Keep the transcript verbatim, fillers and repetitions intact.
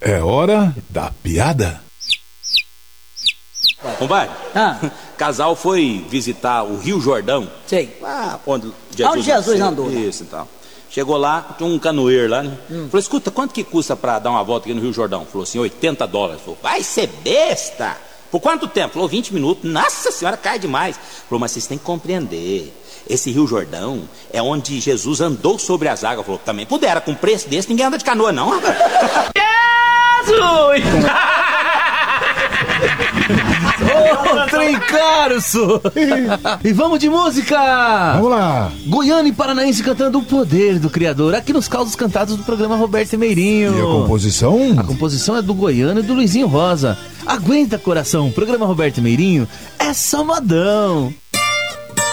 É hora da piada. Compadre, Ah. casal foi visitar o Rio Jordão. Sei. Lá onde Jesus, Onde Jesus nasceu. andou, né? Isso e tal. Chegou lá, tinha um canoeiro lá, né? Hum. Falou, escuta, quanto que custa pra dar uma volta aqui no Rio Jordão? Falou assim, oitenta dólares. Falou, vai ser besta! Por quanto tempo? Falou, vinte minutos. Nossa senhora, cai demais. Falou, mas vocês têm que compreender. Esse Rio Jordão é onde Jesus andou sobre as águas. Falou, também pudera, com preço desse, ninguém anda de canoa, não. Jesus! Ô, trem caro, sô! E vamos de música! Vamos lá. Goiano e Paranaense cantando O Poder do Criador, aqui nos causos cantados do programa Roberto Meirinho. E a composição? A composição é do Goiano e do Luizinho Rosa. Aguenta, coração, programa Roberto Meirinho é só modão.